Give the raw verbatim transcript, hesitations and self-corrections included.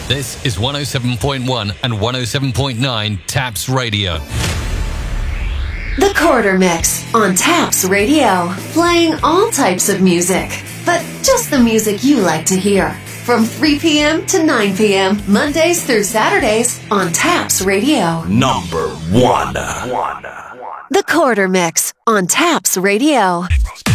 This is one oh seven point one and one oh seven point nine Taps Radio. The Quarter Mix on Taps Radio. Playing all types of music, but just the music you like to hear. From three p.m. to nine p.m., Mondays through Saturdays on Taps Radio. Number one. The Quarter Mix on Taps Radio.